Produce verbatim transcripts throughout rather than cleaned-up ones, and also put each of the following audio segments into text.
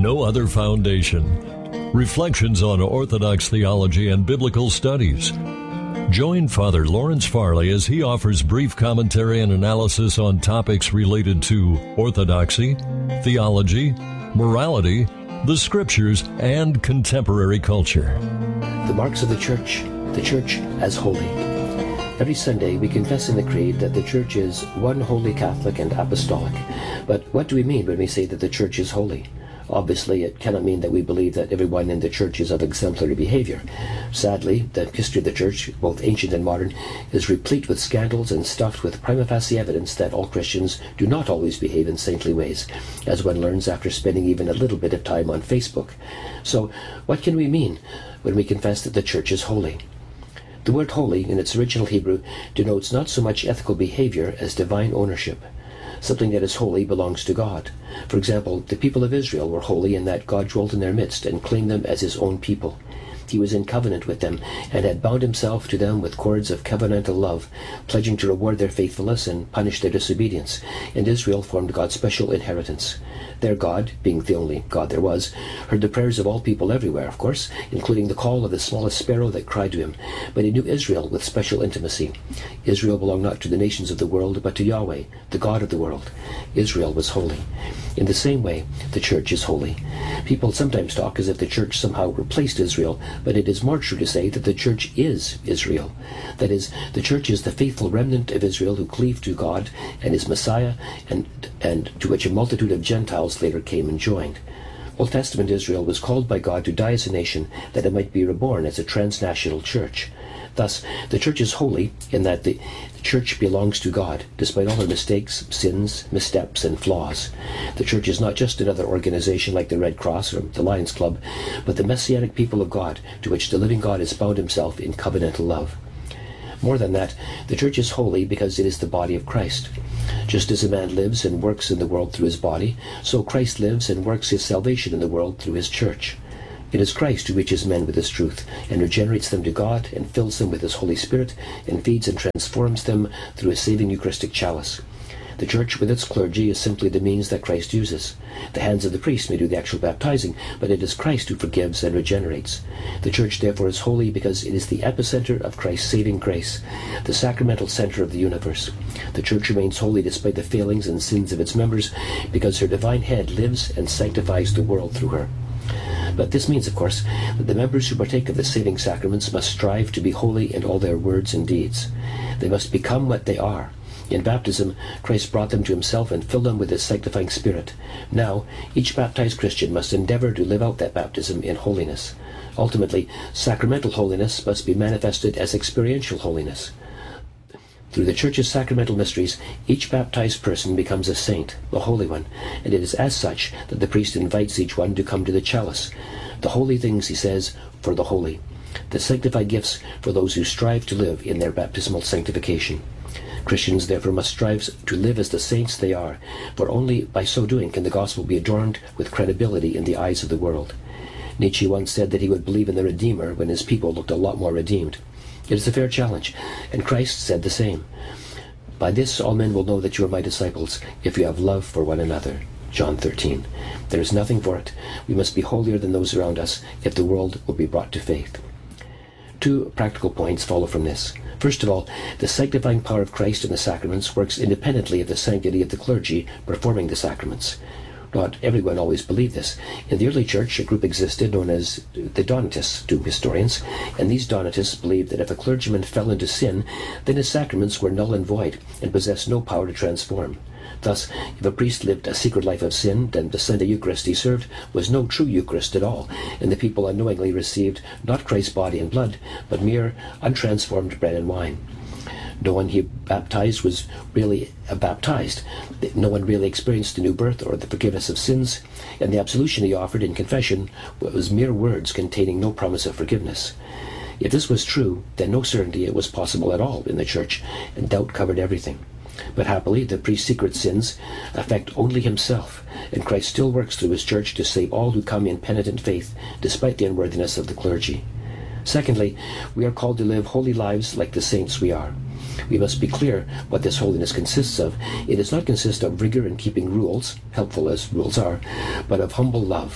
no other foundation. Reflections on Orthodox theology and biblical studies. Join Father Lawrence Farley as he offers brief commentary and analysis on topics related to orthodoxy, theology, morality, the scriptures, and contemporary culture. The marks of the Church, the Church as holy. Every Sunday we confess in the Creed that the Church is one holy, Catholic, and apostolic. But what do we mean when we say that the Church is holy? Obviously, it cannot mean that we believe that everyone in the Church is of exemplary behavior. Sadly, the history of the Church, both ancient and modern, is replete with scandals and stuffed with prima facie evidence that all Christians do not always behave in saintly ways, as one learns after spending even a little bit of time on Facebook. So, what can we mean when we confess that the Church is holy? The word holy, in its original Hebrew, denotes not so much ethical behavior as divine ownership. Something that is holy belongs to God. For example, the people of Israel were holy in that God dwelt in their midst and claimed them as his own people. He was in covenant with them and had bound himself to them with cords of covenantal love, pledging to reward their faithfulness and punish their disobedience. And Israel formed God's special inheritance. Their God, being the only God there was, heard the prayers of all people everywhere, of course, including the call of the smallest sparrow that cried to him. But he knew Israel with special intimacy. Israel belonged not to the nations of the world, but to Yahweh, the God of the world. Israel was holy. In the same way, the Church is holy. People sometimes talk as if the Church somehow replaced Israel, but it is more true to say that the Church is Israel. That is, the Church is the faithful remnant of Israel who cleave to God and his Messiah, and, and to which a multitude of Gentiles later came and joined. Old Testament Israel was called by God to die as a nation that it might be reborn as a transnational church. Thus, the Church is holy in that the Church belongs to God, despite all her mistakes, sins, missteps, and flaws. The Church is not just another organization like the Red Cross or the Lions Club, but the messianic people of God, to which the living God has bound himself in covenantal love. More than that, the Church is holy because it is the body of Christ. Just as a man lives and works in the world through his body, so Christ lives and works his salvation in the world through his Church. It is Christ who reaches men with his truth and regenerates them to God and fills them with his Holy Spirit and feeds and transforms them through his saving Eucharistic chalice. The Church with its clergy is simply the means that Christ uses. The hands of the priest may do the actual baptizing, but it is Christ who forgives and regenerates. The Church therefore is holy because it is the epicenter of Christ's saving grace, the sacramental center of the universe. The Church remains holy despite the failings and sins of its members because her divine head lives and sanctifies the world through her. But this means, of course, that the members who partake of the saving sacraments must strive to be holy in all their words and deeds. They must become what they are. In baptism, Christ brought them to himself and filled them with his sanctifying Spirit. Now, each baptized Christian must endeavor to live out that baptism in holiness. Ultimately, sacramental holiness must be manifested as experiential holiness. Through the Church's sacramental mysteries, each baptized person becomes a saint, a holy one, and it is as such that the priest invites each one to come to the chalice. The holy things, he says, for the holy. The sanctified gifts for those who strive to live in their baptismal sanctification. Christians therefore must strive to live as the saints they are, for only by so doing can the gospel be adorned with credibility in the eyes of the world. Nietzsche once said that he would believe in the Redeemer when his people looked a lot more redeemed. It is a fair challenge, and Christ said the same. By this all men will know that you are my disciples, if you have love for one another. John thirteen. There is nothing for it. We must be holier than those around us, if the world will be brought to faith. Two practical points follow from this. First of all, the sanctifying power of Christ in the sacraments works independently of the sanctity of the clergy performing the sacraments. Not everyone always believed this. In the early church, a group existed known as the Donatists to historians, and these Donatists believed that if a clergyman fell into sin, then his sacraments were null and void and possessed no power to transform. Thus, if a priest lived a secret life of sin, then the Sunday Eucharist he served was no true Eucharist at all, and the people unknowingly received not Christ's body and blood, but mere untransformed bread and wine. No one he baptized was really baptized. No one really experienced the new birth or the forgiveness of sins, and the absolution he offered in confession was mere words containing no promise of forgiveness. If this was true, then no certainty it was possible at all in the Church, and doubt covered everything. But happily, the priest's secret sins affect only himself, and Christ still works through his Church to save all who come in penitent faith, despite the unworthiness of the clergy. Secondly, we are called to live holy lives like the saints we are. We must be clear what this holiness consists of. It does not consist of rigor in keeping rules, helpful as rules are, but of humble love.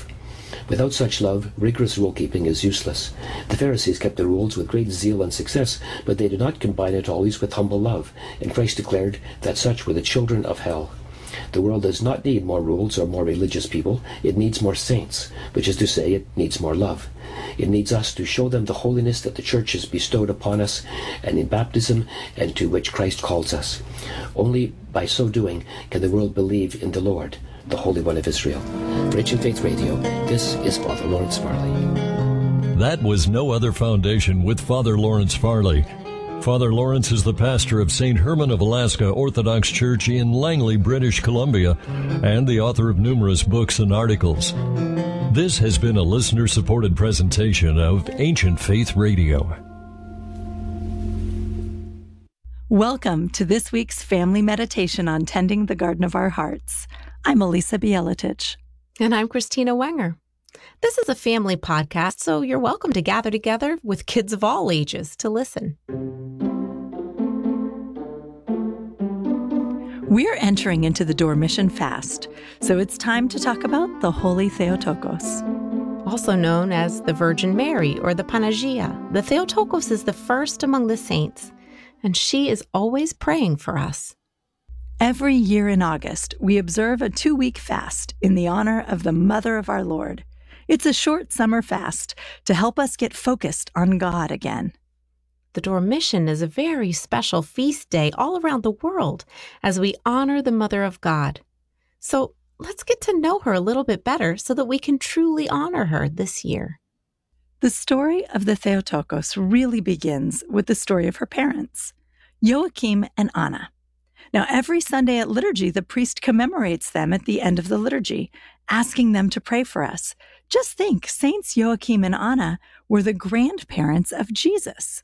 Without such love, rigorous rule-keeping is useless. The Pharisees kept the rules with great zeal and success, but they did not combine it always with humble love, and Christ declared that such were the children of hell. The world does not need more rules or more religious people. It needs more saints, which is to say, it needs more love. It needs us to show them the holiness that the Church has bestowed upon us and in baptism, and to which Christ calls us. Only by so doing can the world believe in the Lord, the Holy One of Israel. For Ancient Faith Radio, this is Father Lawrence Farley. That was No Other Foundation with Father Lawrence Farley. Father Lawrence is the pastor of Saint Herman of Alaska Orthodox Church in Langley, British Columbia, and the author of numerous books and articles. This has been a listener-supported presentation of Ancient Faith Radio. Welcome to this week's family meditation on tending the garden of our hearts. I'm Elisa Bieletich. And I'm Christina Wenger. This is a family podcast, so you're welcome to gather together with kids of all ages to listen. We're entering into the Dormition fast, so it's time to talk about the Holy Theotokos. Also known as the Virgin Mary or the Panagia, the Theotokos is the first among the saints, and she is always praying for us. Every year in August, we observe a two-week fast in the honor of the Mother of our Lord. It's a short summer fast to help us get focused on God again. The Dormition is a very special feast day all around the world as we honor the Mother of God. So let's get to know her a little bit better so that we can truly honor her this year. The story of the Theotokos really begins with the story of her parents, Joachim and Anna. Now, every Sunday at liturgy, the priest commemorates them at the end of the liturgy, asking them to pray for us. Just think, Saints Joachim and Anna were the grandparents of Jesus.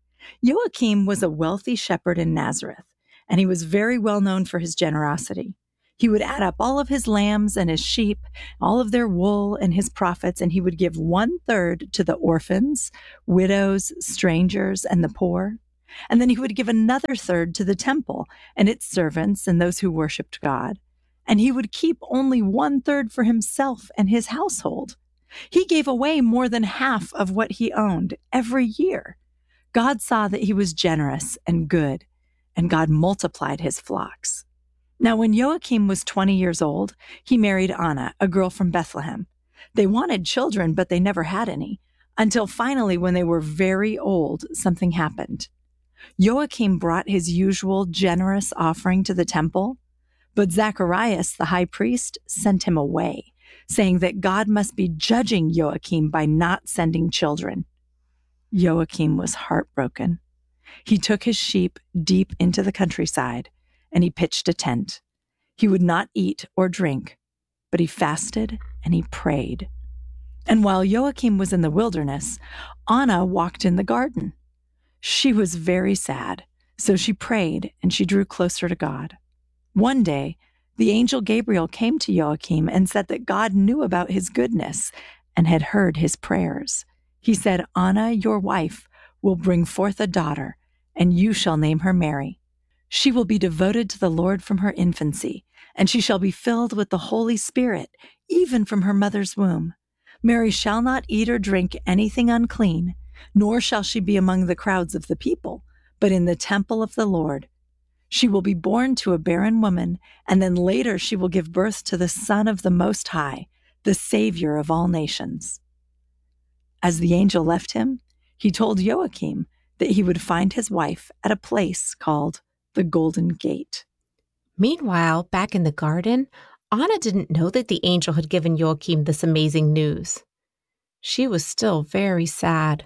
Joachim was a wealthy shepherd in Nazareth, and he was very well known for his generosity. He would add up all of his lambs and his sheep, all of their wool and his profits, and he would give one third to the orphans, widows, strangers, and the poor. And then he would give another third to the temple and its servants and those who worshiped God. And he would keep only one third for himself and his household. He gave away more than half of what he owned every year. God saw that he was generous and good, and God multiplied his flocks. Now, when Joachim was twenty years old, he married Anna, a girl from Bethlehem. They wanted children, but they never had any, until finally, when they were very old, something happened. Joachim brought his usual generous offering to the temple, but Zacharias, the high priest, sent him away, saying that God must be judging Joachim by not sending children. Joachim was heartbroken. He took his sheep deep into the countryside, and he pitched a tent. He would not eat or drink, but he fasted and he prayed. And while Joachim was in the wilderness, Anna walked in the garden. She was very sad, so she prayed and she drew closer to God. One day, the angel Gabriel came to Joachim and said that God knew about his goodness and had heard his prayers. He said, "Anna, your wife, will bring forth a daughter, and you shall name her Mary. She will be devoted to the Lord from her infancy, and she shall be filled with the Holy Spirit, even from her mother's womb. Mary shall not eat or drink anything unclean, nor shall she be among the crowds of the people, but in the temple of the Lord. She will be born to a barren woman, and then later she will give birth to the Son of the Most High, the Savior of all nations." As the angel left him, he told Joachim that he would find his wife at a place called the Golden Gate. Meanwhile, back in the garden, Anna didn't know that the angel had given Joachim this amazing news. She was still very sad.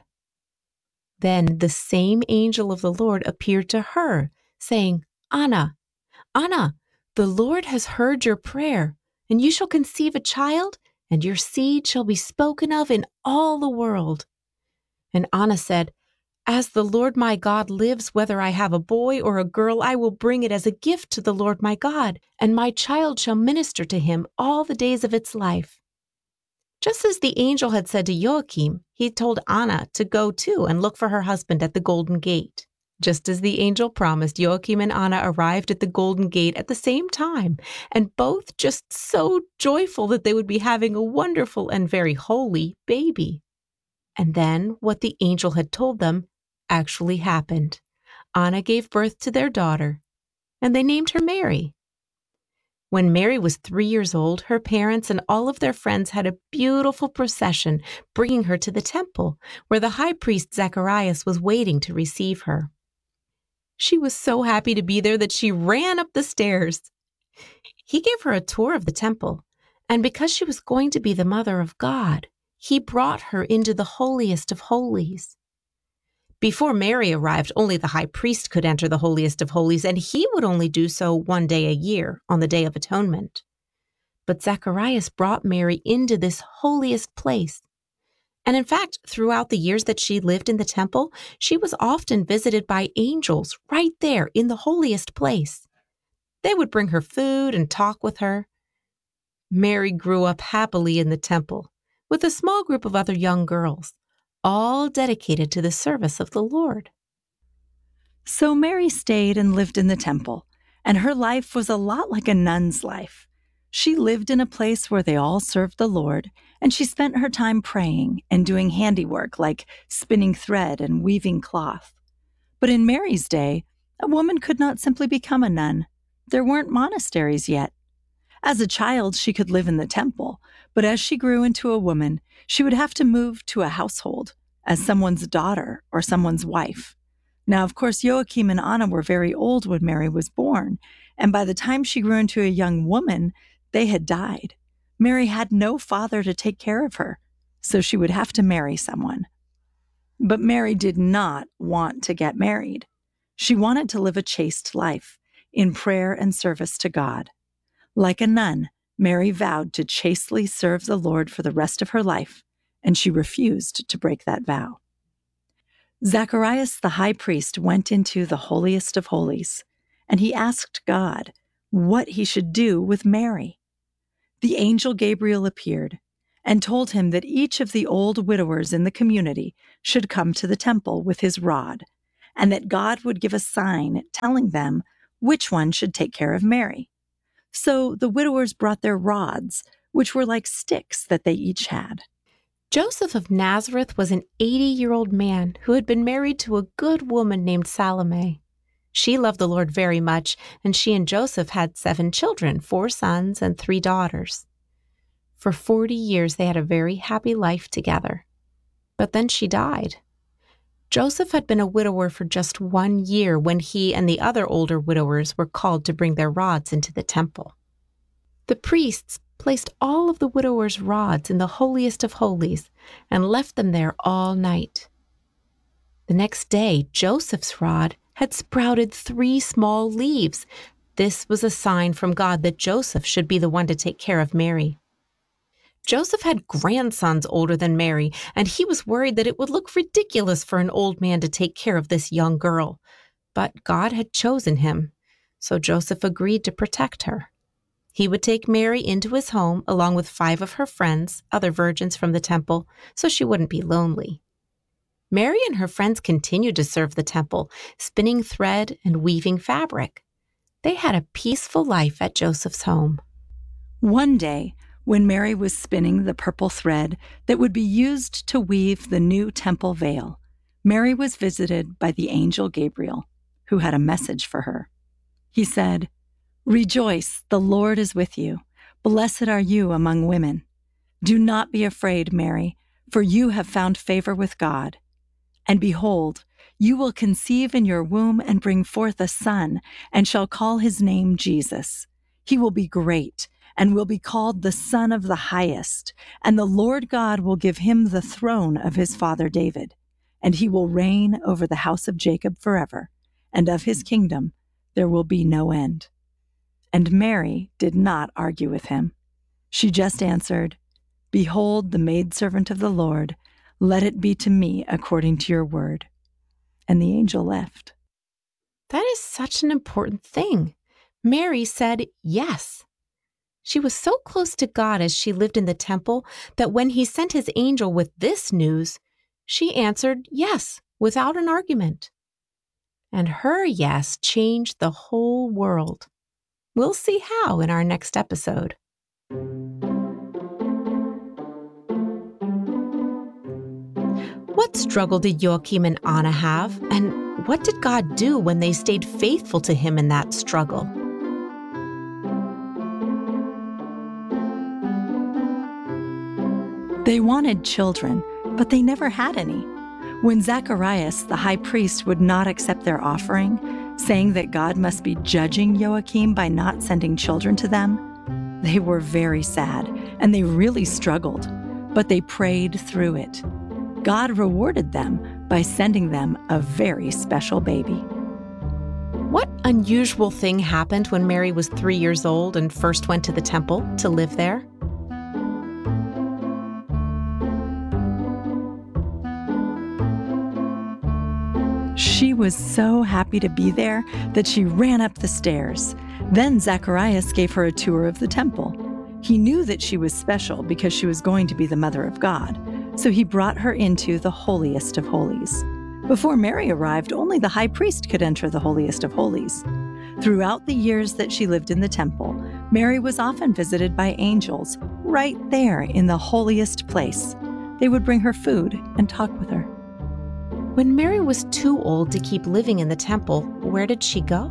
Then the same angel of the Lord appeared to her, saying, "Anna, Anna, the Lord has heard your prayer, and you shall conceive a child, and your seed shall be spoken of in all the world." And Anna said, "As the Lord my God lives, whether I have a boy or a girl, I will bring it as a gift to the Lord my God, and my child shall minister to him all the days of its life." Just as the angel had said to Joachim, he told Anna to go too and look for her husband at the Golden Gate. Just as the angel promised, Joachim and Anna arrived at the Golden Gate at the same time, and both just so joyful that they would be having a wonderful and very holy baby. And then what the angel had told them actually happened. Anna gave birth to their daughter, and they named her Mary. When Mary was three years old, her parents and all of their friends had a beautiful procession bringing her to the temple, where the high priest Zacharias was waiting to receive her. She was so happy to be there that she ran up the stairs. He gave her a tour of the temple, and because she was going to be the mother of God, he brought her into the holiest of holies. Before Mary arrived, only the high priest could enter the holiest of holies, and he would only do so one day a year, on the Day of Atonement. But Zacharias brought Mary into this holiest place. And in fact, throughout the years that she lived in the temple, she was often visited by angels right there in the holiest place. They would bring her food and talk with her. Mary grew up happily in the temple with a small group of other young girls, all dedicated to the service of the Lord. So Mary stayed and lived in the temple, and her life was a lot like a nun's life. She lived in a place where they all served the Lord, and she spent her time praying and doing handiwork like spinning thread and weaving cloth. But in Mary's day, a woman could not simply become a nun. There weren't monasteries yet. As a child, she could live in the temple, but as she grew into a woman, she would have to move to a household as someone's daughter or someone's wife. Now, of course, Joachim and Anna were very old when Mary was born, and by the time she grew into a young woman, they had died. Mary had no father to take care of her, so she would have to marry someone. But Mary did not want to get married. She wanted to live a chaste life in prayer and service to God. Like a nun, Mary vowed to chastely serve the Lord for the rest of her life, and she refused to break that vow. Zacharias the high priest went into the holiest of holies, and he asked God what he should do with Mary. The angel Gabriel appeared and told him that each of the old widowers in the community should come to the temple with his rod, and that God would give a sign telling them which one should take care of Mary. So the widowers brought their rods, which were like sticks that they each had. Joseph of Nazareth was an eighty-year-old man who had been married to a good woman named Salome. She loved the Lord very much, and she and Joseph had seven children, four sons and three daughters. For forty years, they had a very happy life together. But then she died. Joseph had been a widower for just one year when he and the other older widowers were called to bring their rods into the temple. The priests placed all of the widowers' rods in the holiest of holies and left them there all night. The next day, Joseph's rod had sprouted three small leaves. This was a sign from God that Joseph should be the one to take care of Mary. Joseph had grandsons older than Mary, and he was worried that it would look ridiculous for an old man to take care of this young girl. But God had chosen him, so Joseph agreed to protect her. He would take Mary into his home along with five of her friends, other virgins from the temple, so she wouldn't be lonely. Mary and her friends continued to serve the temple, spinning thread and weaving fabric. They had a peaceful life at Joseph's home. One day, when Mary was spinning the purple thread that would be used to weave the new temple veil, Mary was visited by the angel Gabriel, who had a message for her. He said, "Rejoice, the Lord is with you. Blessed are you among women. Do not be afraid, Mary, for you have found favor with God. And behold, you will conceive in your womb and bring forth a son, and shall call his name Jesus. He will be great, and will be called the Son of the Highest, and the Lord God will give him the throne of his father David, and he will reign over the house of Jacob forever, and of his kingdom there will be no end." And Mary did not argue with him. She just answered, "Behold, the maidservant of the Lord, let it be to me according to your word." And the angel left. That is such an important thing. Mary said yes. She was so close to God as she lived in the temple that when he sent his angel with this news, she answered yes, without an argument. and her yes changed the whole world. We'll see how in our next episode. What struggle did Joachim and Anna have, and what did God do when they stayed faithful to Him in that struggle? They wanted children, but they never had any. When Zacharias, the high priest, would not accept their offering, saying that God must be judging Joachim by not sending children to them, they were very sad, and they really struggled, but they prayed through it. God rewarded them by sending them a very special baby. What unusual thing happened when Mary was three years old and first went to the temple to live there? She was so happy to be there that she ran up the stairs. Then Zacharias gave her a tour of the temple. He knew that she was special because she was going to be the mother of God, so he brought her into the holiest of holies. Before Mary arrived, only the high priest could enter the holiest of holies. Throughout the years that she lived in the temple, Mary was often visited by angels right there in the holiest place. They would bring her food and talk with her. When Mary was too old to keep living in the temple, where did she go?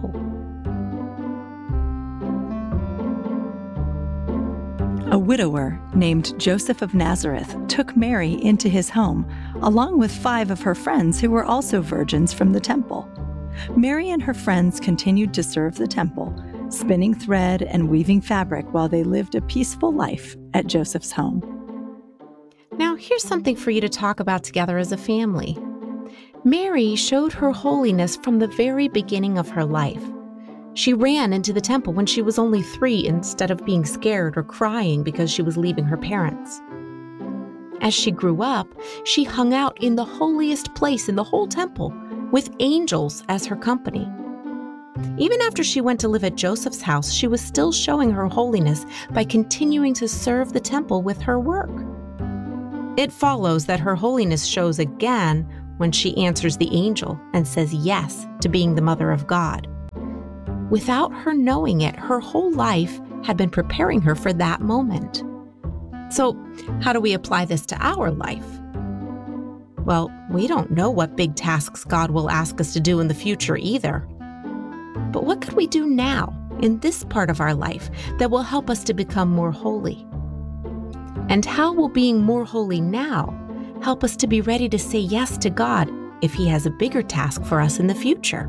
A widower named Joseph of Nazareth took Mary into his home, along with five of her friends who were also virgins from the temple. Mary and her friends continued to serve the temple, spinning thread and weaving fabric while they lived a peaceful life at Joseph's home. Now, here's something for you to talk about together as a family. Mary showed her holiness from the very beginning of her life. She ran into the temple when she was only three instead of being scared or crying because she was leaving her parents. As she grew up, she hung out in the holiest place in the whole temple with angels as her company. Even after she went to live at Joseph's house, she was still showing her holiness by continuing to serve the temple with her work. It follows that her holiness shows again when she answers the angel and says yes to being the mother of God. Without her knowing it, her whole life had been preparing her for that moment. So, how do we apply this to our life? Well, we don't know what big tasks God will ask us to do in the future either. But what could we do now, in this part of our life, that will help us to become more holy? And how will being more holy now help us to be ready to say yes to God if He has a bigger task for us in the future?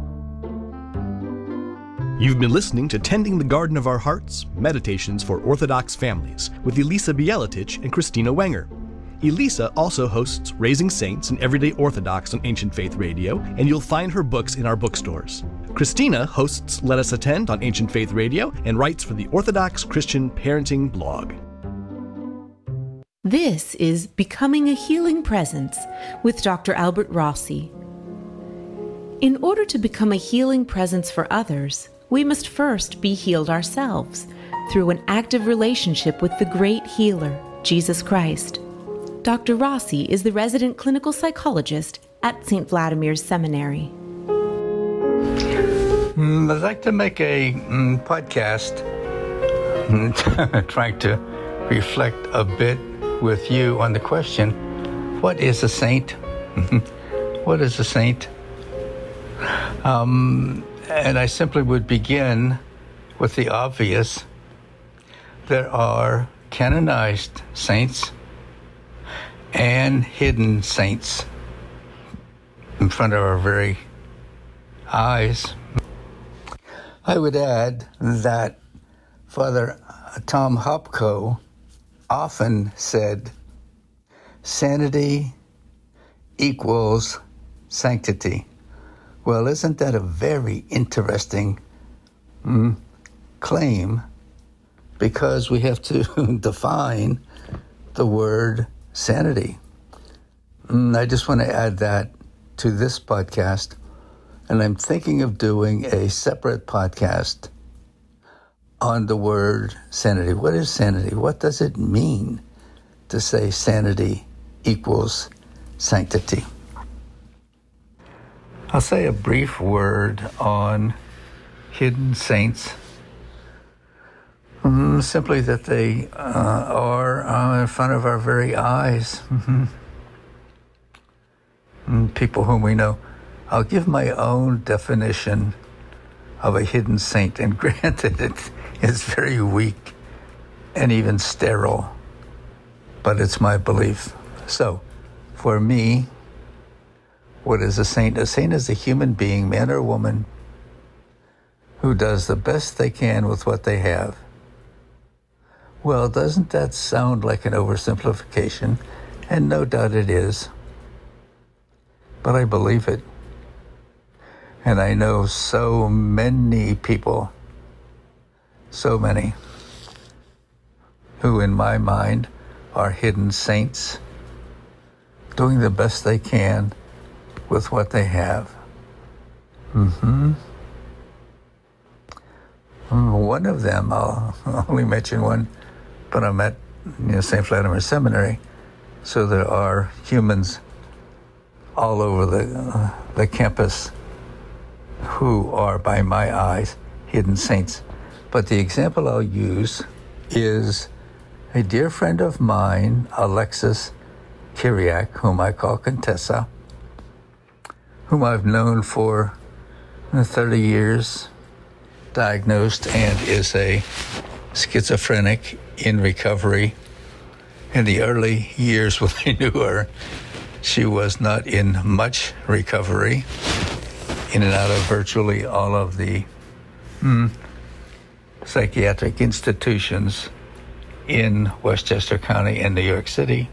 You've been listening to Tending the Garden of Our Hearts, Meditations for Orthodox Families with Elisa Bieletich and Christina Wenger. Elisa also hosts Raising Saints and Everyday Orthodox on Ancient Faith Radio, and you'll find her books in our bookstores. Christina hosts Let Us Attend on Ancient Faith Radio and writes for the Orthodox Christian Parenting blog. This is Becoming a Healing Presence with Doctor Albert Rossi. In order to become a healing presence for others, we must first be healed ourselves through an active relationship with the great healer, Jesus Christ. Doctor Rossi is the resident clinical psychologist at Saint Vladimir's Seminary. Mm, I'd like to make a mm, podcast trying to reflect a bit with you on the question, what is a saint? What is a saint? Um, and I simply would begin with the obvious. There are canonized saints and hidden saints in front of our very eyes. I would add that Father Tom Hopko often said, sanity equals sanctity. Well, isn't that a very interesting mm, claim? Because we have to define the word sanity. Mm, I just want to add that to this podcast, and I'm thinking of doing a separate podcast on the word sanity. What is sanity? What does it mean to say sanity equals sanctity? I'll say a brief word on hidden saints. Mm, simply that they uh, are uh, in front of our very eyes. Mm-hmm. Mm, people whom we know. I'll give my own definition of a hidden saint, and granted it is very weak and even sterile, but it's my belief. So, for me, what is a saint? A saint is a human being, man or woman, who does the best they can with what they have. Well, doesn't that sound like an oversimplification? And no doubt it is. But I believe it. And I know so many people, so many, who in my mind are hidden saints, doing the best they can with what they have. Mm-hmm. One of them, I'll only mention one, but I'm at you know, Saint Vladimir Seminary, so there are humans all over the, uh, the campus who are, by my eyes, hidden saints. But the example I'll use is a dear friend of mine, Alexis Kyriak, whom I call Contessa, whom I've known for thirty years, diagnosed, and is a schizophrenic in recovery. In the early years when I knew her, she was not in much recovery, in and out of virtually all of the mm, psychiatric institutions in Westchester County and New York City,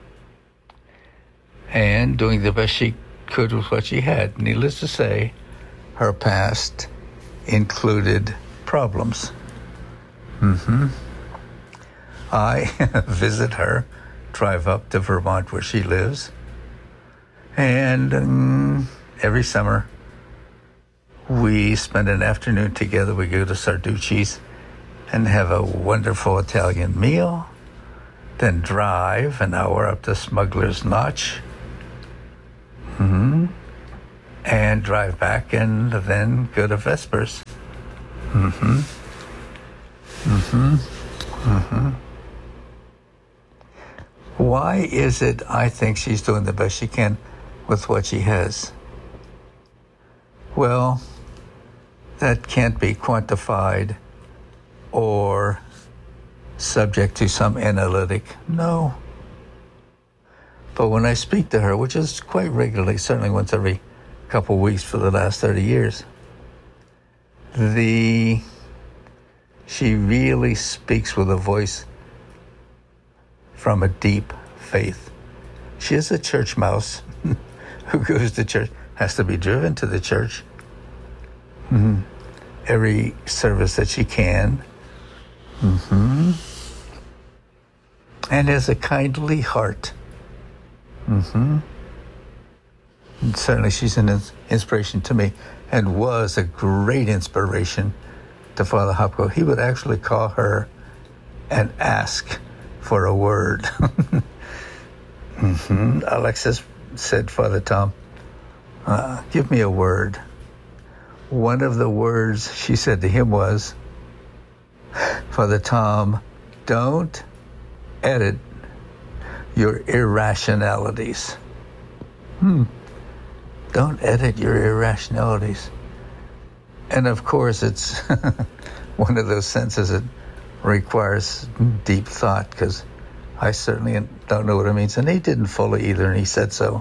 and doing the best she could with what she had. Needless to say, her past included problems. Mm-hmm. I visit her, drive up to Vermont where she lives, and um, every summer we spend an afternoon together. We go to Sarducci's and have a wonderful Italian meal, then drive an hour up to Smuggler's Notch, mm-hmm. and drive back, and then go to Vespers. Mm-hmm. Mm-hmm. Mm-hmm. Why is it I think she's doing the best she can with what she has? Well, that can't be quantified or subject to some analytic. No. But when I speak to her, which is quite regularly, certainly once every couple of weeks for the last thirty years, the she really speaks with a voice from a deep faith. She is a church mouse who goes to church, has to be driven to the church mm-hmm. every service that she can, mm-hmm. and has a kindly heart. Mm-hmm. And certainly she's an inspiration to me, and was a great inspiration to Father Hopko. He would actually call her and ask for a word. mm-hmm. Alexis said, Father Tom, uh, give me a word. One of the words she said to him was, Father Tom, don't edit your irrationalities. Hmm. Don't edit your irrationalities. And of course, it's one of those sentences that requires deep thought, because I certainly don't know what it means. And he didn't fully either, and he said so.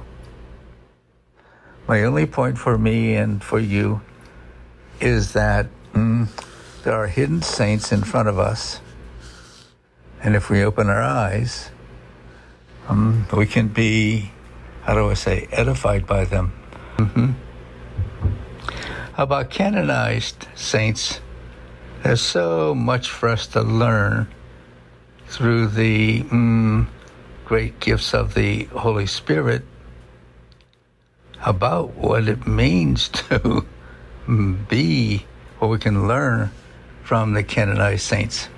My only point for me and for you is that mm, there are hidden saints in front of us. And if we open our eyes, um, we can be, how do I say, edified by them. Mm-hmm. How about canonized saints? There's so much for us to learn through the mm, great gifts of the Holy Spirit about what it means to be, what we can learn from the canonized saints.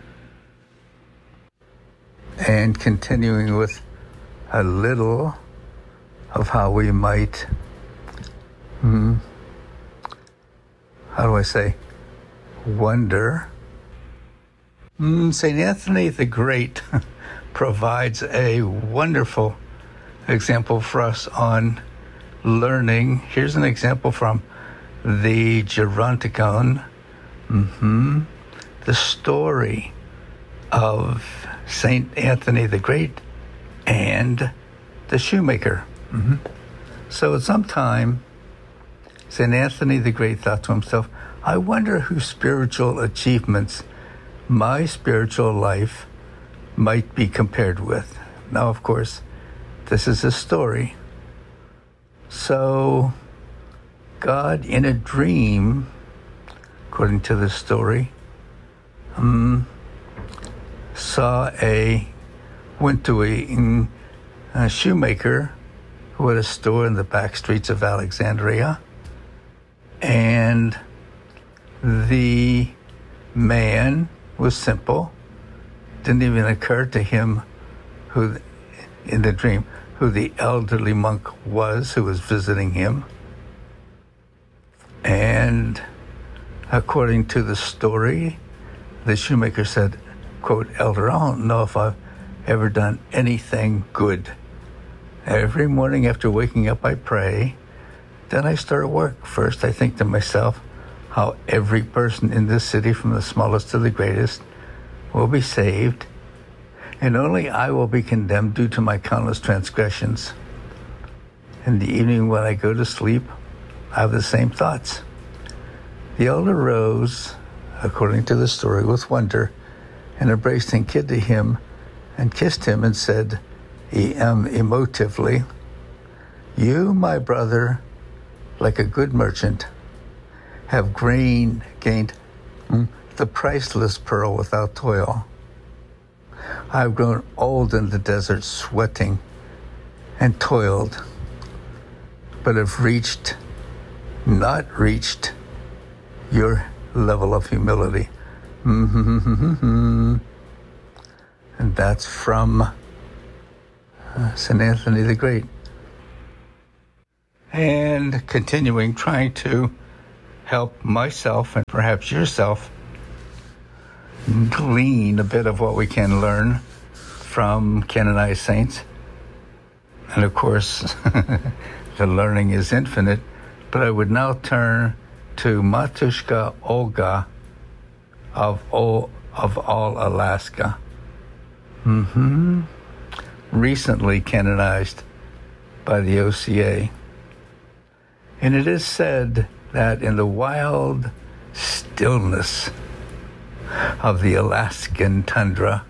And continuing with a little of how we might hmm, how do I say, wonder. Mm, Saint Anthony the Great provides a wonderful example for us on learning. Here's an example from the Geronticon. Mm-hmm. The story of Saint Anthony the Great and the shoemaker. Mm-hmm. So at some time, Saint Anthony the Great thought to himself, I wonder whose spiritual achievements my spiritual life might be compared with. Now, of course, this is a story. So God, in a dream, according to the story, um, saw a, went to a, a shoemaker who had a store in the back streets of Alexandria, and the man was simple. Didn't even occur to him who, in the dream, who the elderly monk was who was visiting him. And according to the story, the shoemaker said, quote, Elder, I don't know if I've ever done anything good. Every morning after waking up, I pray. Then I start work. First, I think to myself how every person in this city, from the smallest to the greatest, will be saved, and only I will be condemned due to my countless transgressions. In the evening when I go to sleep, I have the same thoughts. The elder rose, according to the story, with wonder, and embraced and kissed him, and kissed him, and said, um, emotively, you, my brother, like a good merchant, have grain, gained mm, the priceless pearl without toil. I have grown old in the desert, sweating and toiled, but have reached, not reached, your level of humility. Mm-hmm. And that's from uh, Saint Anthony the Great. And continuing, trying to help myself and perhaps yourself glean a bit of what we can learn from canonized saints. And of course, the learning is infinite, but I would now turn to Matushka Olga of all, of all Alaska. Mm-hmm. Recently canonized by the O C A. And it is said that in the wild stillness of the Alaskan tundra,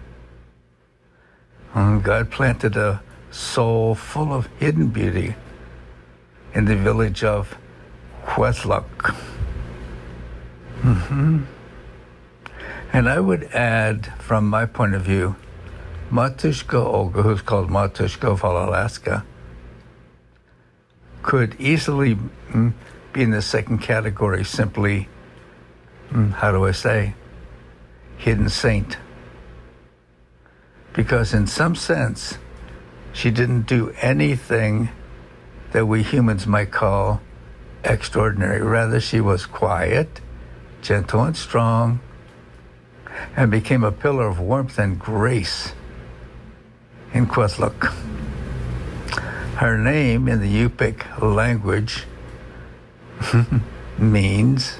God planted a soul full of hidden beauty in the village of Kwethluk. Mm-hmm. And I would add, from my point of view, Matushka Olga, who's called Matushka of all Alaska, could easily mm, be in the second category, simply, mm, how do I say, hidden saint. Because in some sense, she didn't do anything that we humans might call extraordinary. Rather, she was quiet, gentle and strong, and became a pillar of warmth and grace in Kwethluk. Her name in the Yupik language means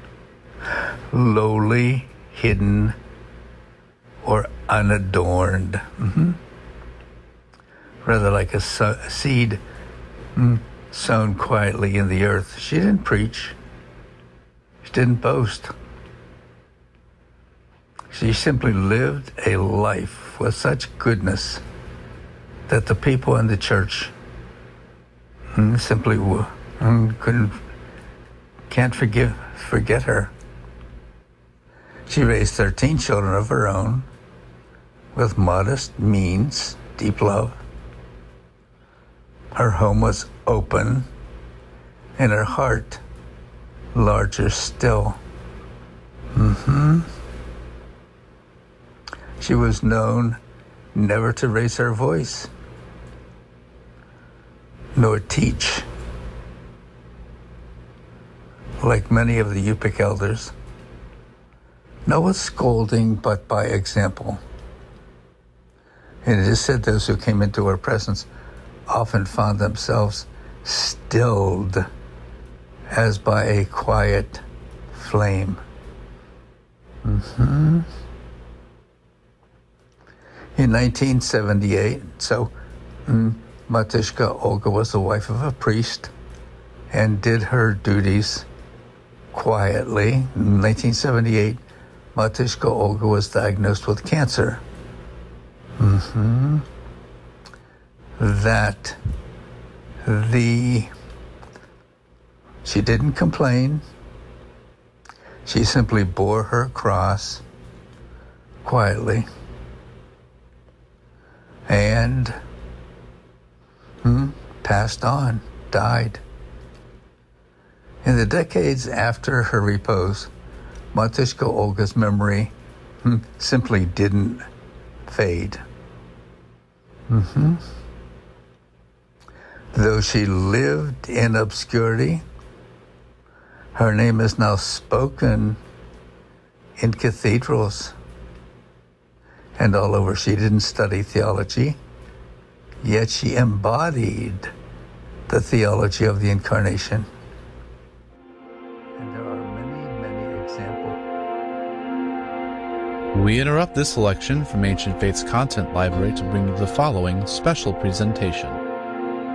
lowly, hidden, or unadorned. Mm-hmm. Rather like a, so- a seed mm, sown quietly in the earth. She didn't preach. She didn't boast. She simply lived a life with such goodness that the people in the church mm, simply mm, couldn't, can't forgive, forget her. She raised thirteen children of her own with modest means, deep love. Her home was open and her heart larger still. Mm-hmm. She was known never to raise her voice, nor teach, like many of the Yupik elders, no scolding but by example. And it is said those who came into her presence often found themselves stilled as by a quiet flame. Mm-hmm. In nineteen seventy-eight, so mm, Matushka Olga was the wife of a priest and did her duties quietly. In nineteen seventy-eight, Matushka Olga was diagnosed with cancer. Mm-hmm. That the she didn't complain. She simply bore her cross quietly and hmm, passed on, died. In the decades after her repose, Matushka Olga's memory hmm, simply didn't fade. Mm-hmm. Though she lived in obscurity, her name is now spoken in cathedrals and all over. She didn't study theology, yet she embodied the theology of the Incarnation. And there are many, many examples. We interrupt this selection from Ancient Faith's Content Library to bring you the following special presentation.